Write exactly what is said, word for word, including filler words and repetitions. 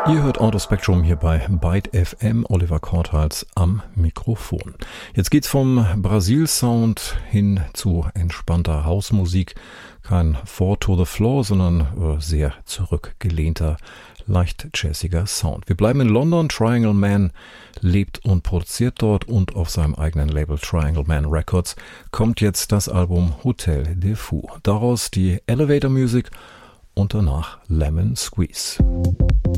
Ihr hört Autospektrum hier bei Byte F M, Oliver Korthals am Mikrofon. Jetzt geht's vom Brasil-Sound hin zu entspannter Hausmusik. Kein Four to the Floor, sondern äh, sehr zurückgelehnter, leicht jazziger Sound. Wir bleiben in London. Triangle Man lebt und produziert dort und auf seinem eigenen Label Triangle Man Records kommt jetzt das Album Hotel de Fou. Daraus die Elevator Music und danach Lemon Squeeze.